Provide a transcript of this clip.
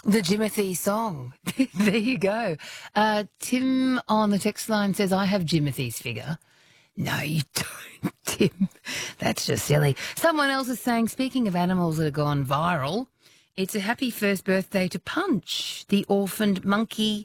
The Jimothy song. There you go. Tim on the text line says, I have Jimothy's figure. No, you don't, Tim. That's just silly. Someone else is saying, speaking of animals that have gone viral, it's a happy first birthday to Punch, the orphaned monkey